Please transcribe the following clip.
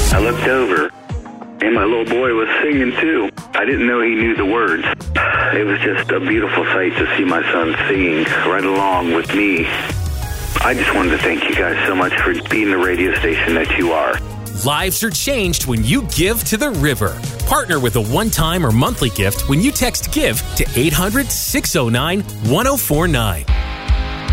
I looked over, and my little boy was singing too. I didn't know he knew the words. It was just a beautiful sight to see my son singing right along with me. I just wanted to thank you guys so much for being the radio station that you are. Lives are changed when you give to the river. Partner with a one-time or monthly gift when you text GIVE to 800-609-1049.